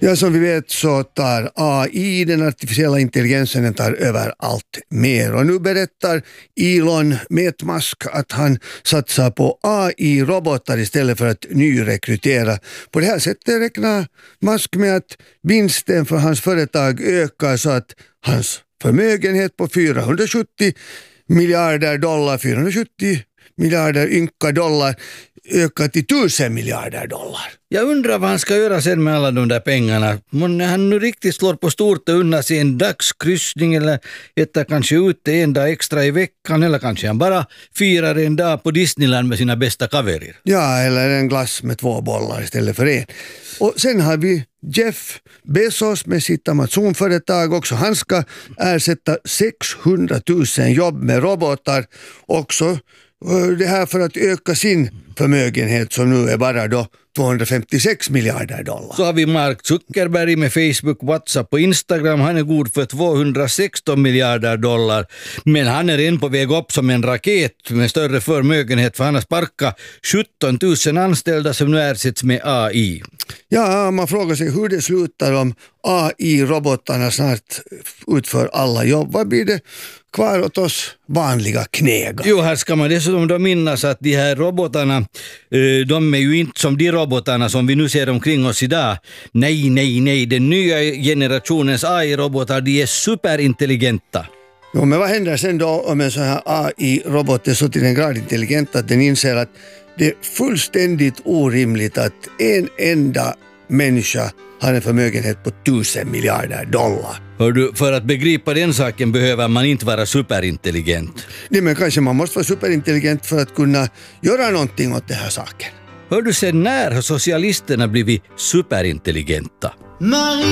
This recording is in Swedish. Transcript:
Ja, som vi vet så tar AI, den artificiella intelligensen, den tar över allt mer. Och nu berättar Elon Musk att han satsar på AI-robotar istället för att nyrekrytera. På det här sättet räknar Musk med att vinsten för hans företag ökar så att hans förmögenhet på 470 miljarder dollar, 470 miljarder ynka dollar ökar till 1000 miljarder dollar. Jag undrar vad han ska göra sen med alla de där pengarna. När han nu riktigt slår på stort och unnar sig en dagskryssning eller äter kanske ute en dag extra i veckan, eller kanske han bara firar en dag på Disneyland med sina bästa kaverer. Ja, eller en glass med 2 bollar istället för en. Och sen har vi Jeff Bezos med sitt Amazon-företag också. Han ska ersätta 600 000 jobb med robotar också. Det här för att öka sin förmögenhet som nu är bara då 256 miljarder dollar. Så har vi Mark Zuckerberg med Facebook, WhatsApp och Instagram. Han är god för 216 miljarder dollar. Men han är än på väg upp som en raket med större förmögenhet, för han har sparkat 17 000 anställda som nu ersätts med AI. Ja, man frågar sig hur det slutar om AI-robotarna snart utför alla jobb. Vad blir det kvar åt oss vanliga knägar? Jo, här ska man dessutom då minnas att de här robotarna, de är ju inte som de robotarna som vi nu ser omkring oss idag. Nej. Den nya generationens AI-robotar, de är superintelligenta. Jo, men vad händer sen då om en sån här AI-robot är så till en grad intelligent att den inser att det är fullständigt orimligt att en enda människa har en förmögenhet på 1000 miljarder dollar. Hör du, för att begripa den saken behöver man inte vara superintelligent. Nej, men kanske man måste vara superintelligent för att kunna göra någonting åt den här saken. Hör du, sen när har socialisterna blivit superintelligenta?